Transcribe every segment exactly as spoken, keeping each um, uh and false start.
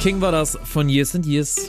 King war das von Years and Years.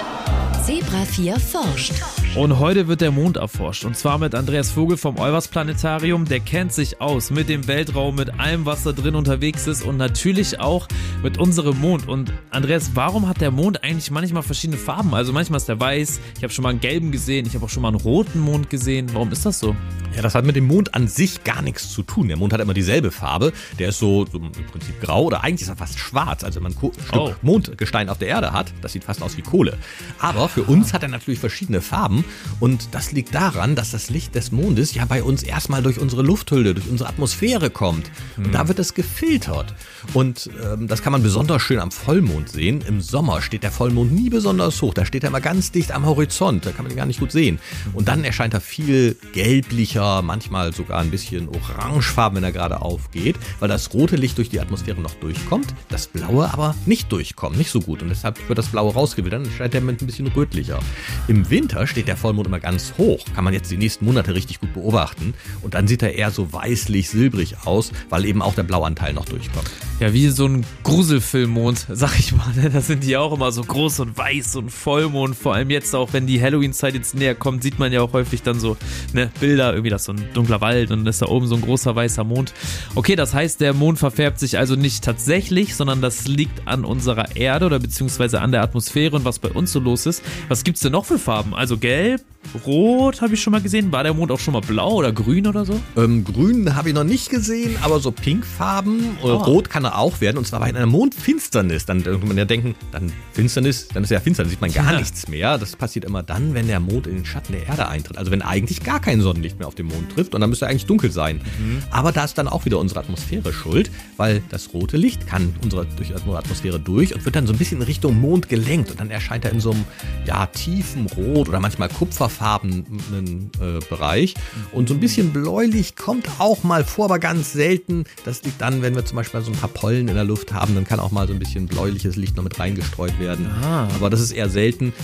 Zebra vier forscht. Und heute wird der Mond erforscht. Und zwar mit Andreas Vogel vom Olvers Planetarium. Der kennt sich aus mit dem Weltraum, mit allem, was da drin unterwegs ist. Und natürlich auch mit unserem Mond. Und Andreas, warum hat der Mond eigentlich manchmal verschiedene Farben? Also manchmal ist der weiß. Ich habe schon mal einen gelben gesehen. Ich habe auch schon mal einen roten Mond gesehen. Warum ist das so? Ja, das hat mit dem Mond an sich gar nichts zu tun. Der Mond hat immer dieselbe Farbe. Der ist so, so im Prinzip grau oder eigentlich ist er fast schwarz. Also wenn man ein Ko- Stück Oh. Mondgestein auf der Erde hat, das sieht fast aus wie Kohle. Aber für uns hat er natürlich verschiedene Farben. Und das liegt daran, dass das Licht des Mondes ja bei uns erstmal durch unsere Lufthülle, durch unsere Atmosphäre kommt. Und da wird es gefiltert. Und ähm, das kann man besonders schön am Vollmond sehen. Im Sommer steht der Vollmond nie besonders hoch. Da steht er immer ganz dicht am Horizont. Da kann man ihn gar nicht gut sehen. Und dann erscheint er viel gelblicher, manchmal sogar ein bisschen orangefarben, wenn er gerade aufgeht, weil das rote Licht durch die Atmosphäre noch durchkommt, das blaue aber nicht durchkommt, nicht so gut. Und deshalb wird das blaue rausgewählt. Dann erscheint er mit ein bisschen rötlicher. Im Winter steht der Vollmond immer ganz hoch. Kann man jetzt die nächsten Monate richtig gut beobachten. Und dann sieht er eher so weißlich-silbrig aus, weil eben auch der Blauanteil noch durchkommt. Ja, wie so ein Gruselfilmmond, sag ich mal. Ne? Da sind die auch immer so groß und weiß und Vollmond. Vor allem jetzt auch, wenn die Halloween-Zeit jetzt näher kommt, sieht man ja auch häufig dann so ne, Bilder, irgendwie das ist so ein dunkler Wald und dann ist da oben so ein großer weißer Mond. Okay, das heißt, der Mond verfärbt sich also nicht tatsächlich, sondern das liegt an unserer Erde oder beziehungsweise an der Atmosphäre und was bei uns so los ist. Was gibt's denn noch für Farben? Also gelb, rot habe ich schon mal gesehen. War der Mond auch schon mal blau oder grün oder so? Ähm, grün habe ich noch nicht gesehen, aber so pinkfarben oder Oh. rot kann er auch werden. Und zwar bei einer Mondfinsternis. Dann könnte man ja denken, dann Finsternis, dann ist ja finster, dann sieht man gar Ja. nichts mehr. Das passiert immer dann, wenn der Mond in den Schatten der Erde eintritt. Also wenn eigentlich gar kein Sonnenlicht mehr auf den Mond trifft und dann müsste er eigentlich dunkel sein. Mhm. Aber da ist dann auch wieder unsere Atmosphäre schuld, weil das rote Licht kann unsere, durch unsere Atmosphäre durch und wird dann so ein bisschen in Richtung Mond gelenkt. Und dann erscheint er in so einem ja, tiefen Rot oder manchmal kupferfarbenen äh, Bereich. Und so ein bisschen bläulich kommt auch mal vor, aber ganz selten. Das liegt dann, wenn wir zum Beispiel so ein paar Pollen in der Luft haben, dann kann auch mal so ein bisschen bläuliches Licht noch mit reingestreut werden. Ah. Aber das ist eher selten.